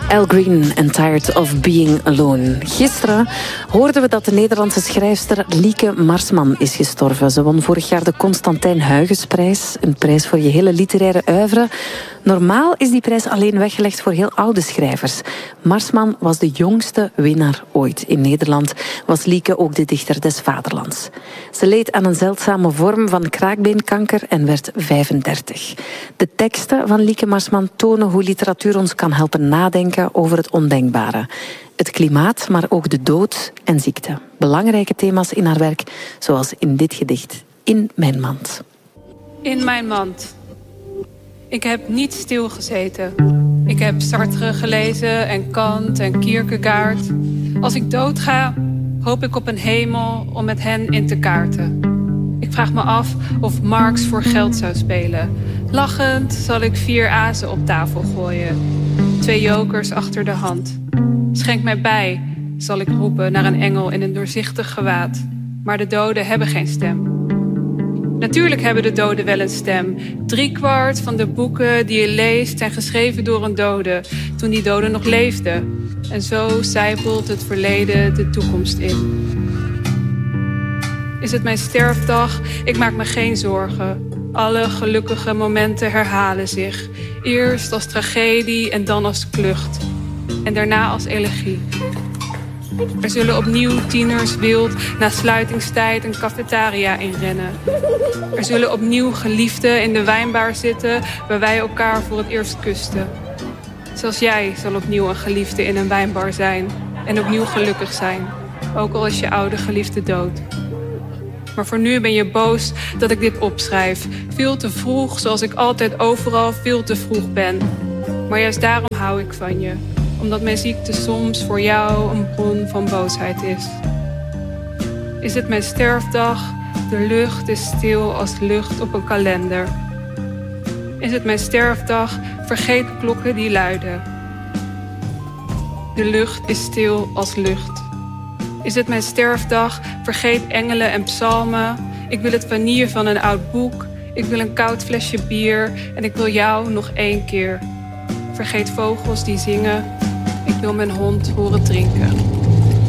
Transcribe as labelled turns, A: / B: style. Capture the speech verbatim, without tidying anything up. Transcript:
A: Al Green en Tired of Being Alone. Gisteren hoorden we dat de Nederlandse schrijfster Lieke Marsman is gestorven. Ze won vorig jaar de Constantijn Huygensprijs, een prijs voor je hele literaire oeuvre. Normaal is die prijs alleen weggelegd voor heel oude schrijvers. Marsman was de jongste winnaar ooit. In Nederland was Lieke ook de dichter des vaderlands. Ze leed aan een zeldzame vorm van kraakbeenkanker en werd vijfendertig. De teksten van Lieke Marsman tonen hoe literatuur ons kan helpen nadenken over het ondenkbare. Het klimaat, maar ook de dood en ziekte. Belangrijke thema's in haar werk, zoals in dit gedicht. In mijn mand.
B: In mijn mand. Ik heb niet stilgezeten. Ik heb Sartre gelezen en Kant en Kierkegaard. Als ik doodga, hoop ik op een hemel om met hen in te kaarten. Ik vraag me af of Marx voor geld zou spelen. Lachend zal ik vier azen op tafel gooien. Twee jokers achter de hand. Schenk mij bij, zal ik roepen naar een engel in een doorzichtig gewaad. Maar de doden hebben geen stem. Natuurlijk hebben de doden wel een stem. Driekwart van de boeken die je leest zijn geschreven door een dode, toen die dode nog leefde. En zo sijpelt het verleden de toekomst in. Is het mijn sterfdag? Ik maak me geen zorgen. Alle gelukkige momenten herhalen zich. Eerst als tragedie en dan als klucht. En daarna als elegie. Er zullen opnieuw tieners wild na sluitingstijd een cafetaria inrennen. Er zullen opnieuw geliefden in de wijnbar zitten waar wij elkaar voor het eerst kusten. Zelfs jij zal opnieuw een geliefde in een wijnbar zijn en opnieuw gelukkig zijn. Ook al is je oude geliefde dood. Maar voor nu ben je boos dat ik dit opschrijf. Veel te vroeg, zoals ik altijd overal veel te vroeg ben. Maar juist daarom hou ik van je. Omdat mijn ziekte soms voor jou een bron van boosheid is. Is het mijn sterfdag? De lucht is stil als lucht op een kalender. Is het mijn sterfdag? Vergeet klokken die luiden. De lucht is stil als lucht. Is het mijn sterfdag? Vergeet engelen en psalmen. Ik wil het vanille van een oud boek. Ik wil een koud flesje bier. En ik wil jou nog één keer. Vergeet vogels die zingen. Ik wil mijn hond horen drinken.